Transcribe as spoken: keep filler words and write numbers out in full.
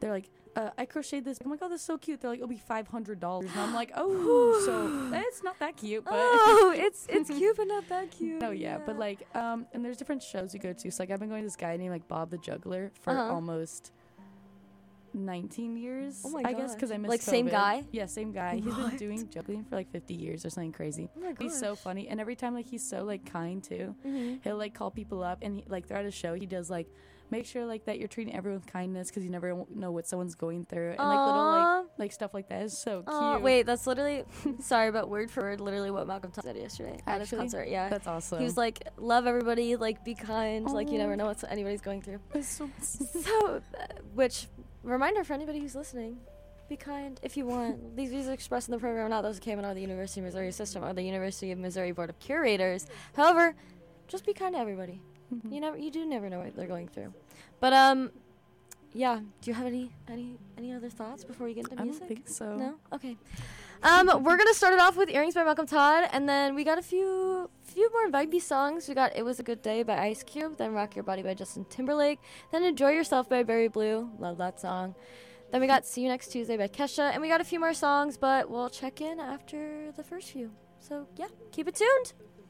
they're like, uh, I crocheted this. I'm like, oh, that's so cute. They're like, it'll be five hundred dollars. And I'm like, oh, so it's not that cute, but oh, it's it's cute, but not that cute. No, yeah, yeah, but like, um, and there's different shows you go to. So like, I've been going to this guy named like Bob the Juggler for Uh-huh. almost nineteen years. Oh my I guess because I missed Like, same COVID. guy? Yeah, same guy. He's been What? doing juggling for like fifty years or something crazy. Oh my He's so gosh. funny, and every time like he's so like kind too. Mhm. He'll like call people up, and he, like throughout his show, he does like make sure like that you're treating everyone with kindness because you never w- know what someone's going through, and like little Aw. like like stuff like that is so Oh, cute. wait, that's literally, sorry, but word for word, literally what Malcolm said yesterday at his Actually? concert. Yeah. That's awesome. He was like, love everybody, like, be kind, like, you never Aw. know what anybody's going through. It's so So, uh, which, reminder for anybody who's listening, be kind if you want. These views expressed in the program are not those that came out of the University of Missouri system or the University of Missouri Board of Curators. However, just be kind to everybody. Mhm. You never, you do never know what they're going through. But, um, yeah, do you have any, any, any other thoughts before we get into I music? don't think so. No? Okay. Um, we're gonna start it off with Earrings by Malcolm Todd, and then we got a few few more vibey songs. We got It Was a Good Day by Ice Cube, then Rock Your Body by Justin Timberlake, then Enjoy Yourself by Barry Blue. Love that song. Then we got See You Next Tuesday by Kesha, and we got a few more songs, but we'll check in after the first few. So, yeah, keep it tuned.